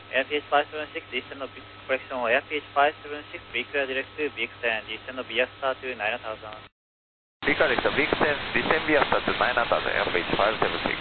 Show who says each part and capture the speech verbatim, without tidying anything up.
Speaker 1: Airfield five seven six, descend of correction, Airfield five seven six, be clear direct to Bixen, descend of Viastar to nine thousand.
Speaker 2: Be correct, Bixen, descend Viastar to nine thousand, Airfield five seven six.